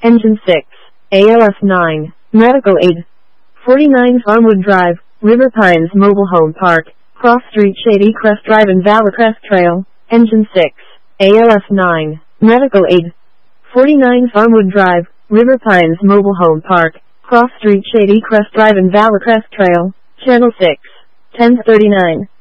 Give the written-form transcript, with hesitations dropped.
Engine 6, ALS 9, Medical Aid. 49 Farmwood Drive, River Pines Mobile Home Park, Cross Street Shady Crest Drive and Valley Crest Trail. Engine 6, ALS 9, Medical Aid. 49 Farmwood Drive, River Pines Mobile Home Park, Cross Street Shady Crest Drive and Valley Crest Trail. Channel 6, 1039.